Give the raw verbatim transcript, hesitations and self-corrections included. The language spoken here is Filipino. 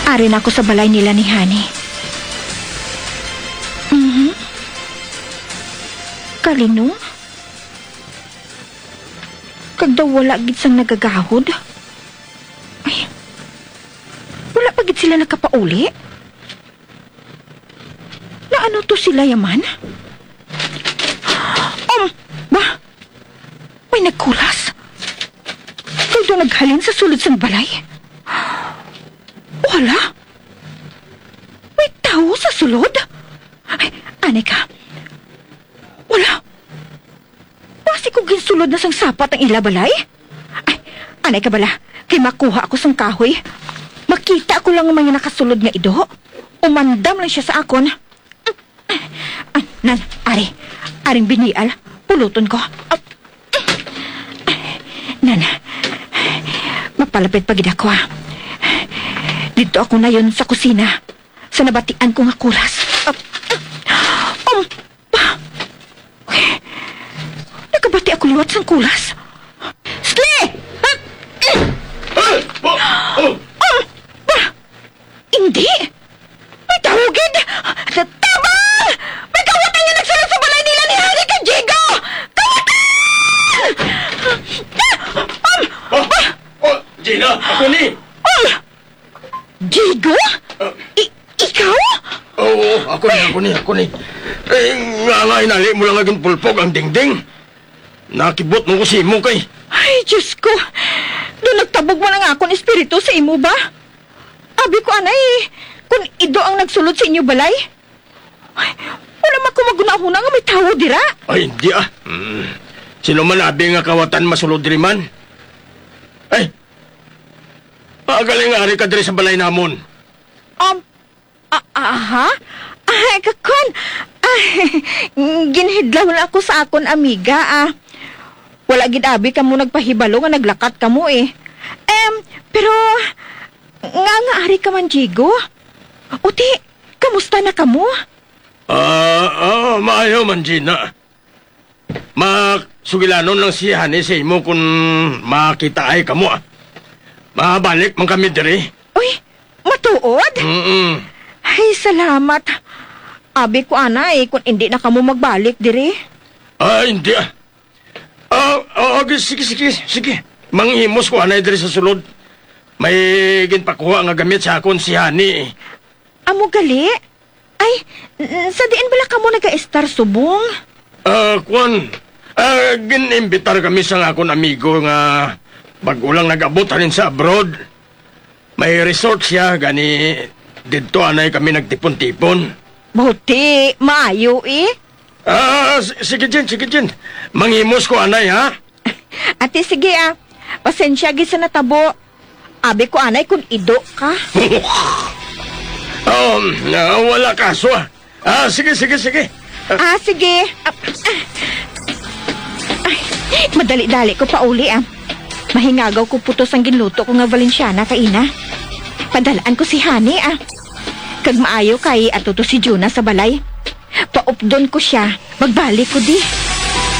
Arin ako sa balay nila ni Hani. Mhm. Kalino? Kag daw wala gid sang nagagahod. Ay. Wala pa gid sila nakapauli. Na ano to sila yaman? Um, ba? May nagkulas. Kag daw naghalin sa sulod sang balay. Wala. May tao sa sulod. Ay, ane ka. Wala. Basi ko ginsulod na sang sapat ang ilabalay. Ay, anay ka bala. Kay makuha ako sang kahoy. Makita ko lang ang mga nakasulod nga ido. Umandam lang siya sa akon. Ay, nan, ari. Aring binial. Puluton ko. Nan, mapalapit pagid ako ha. Dito ako na yun sa kusina. Sa nabatian ko nga kulas. Um, Nakabati ako liwat sang kulas. Sli! Um, Hindi! May tawagid! Tabang! May kawatan nga nagsunod sa balay nila ni Hari kay Jigo! Kawatan! Um, Oh, oh, Gina, ako ni. um, Jigo? I- ikaw? Oo, ako ni, ako ni, ako ni. Eh, nga nga inali mo lang aging pulpog ang dingding. Nakibot mo ko si mo kay. Ay, Diyos ko. Doon nagtabog mo na nga akong espiritu sa imo ba? Abi ko, anay, kung ido ang nagsulod sa inyo balay. Ay, wala man ko magunahuna nga may tao dira. Ay, hindi ah. Hmm. Sino man abi nga kawatan masulod diri man? Ay, pagaling nga ka diri sa balay namon. Um, ah, aha? Ay, kakon. Ay, ginhidlaw na ako sa akon amiga, ah. Wala gid abi ka mo nagpahibalo nga naglakat ka mo eh. Em, pero, nga nga ari ka man, Jigo. Uti, kamusta na ka mo? Ah, ah, maayo man, Gina. Masugilanon lang si Hani sa imo kung makita ay kamo ah. Mabalik man kami diri. Uy, matuod? Mm-mm. Ay, salamat. Abi ko, anay, kung hindi na ka mo magbalik diri. Ah, hindi ah. Ah, ah, okay, sige, sige, sige. Manghimos ko anay diri sa sulod. May ginpakuha nga gamit sa akon si Hani. Amo gali? Ay, n- sa diin bala ka mo nag-a-star subong? Ah, kwan. Ah, ginimbitar kami sa akon amigo nga bagulang nag-abot halin sa abroad. May resort siya, gani dito anay kami nagtipon-tipon. Buti, maayo eh. Ah, s- sige Jen, sige Jen. Manghimos ko anay ha. Ate, sige ah. Pasensya gid sa natabo. Abi ko, anay, kung ido ka. um, ah, wala kaso ah. Ah, sige, sige, sige. Ah, sige. Ah, ah. Ay, madali-dali ko pa uli ah. Mahingagaw ko putos ang ginluto ko nga Valenciana kaina. Padalaan ko si Hani ah. Kag maayo kay atuto si Juna sa balay. Paupdon ko siya. Magbalik ko di.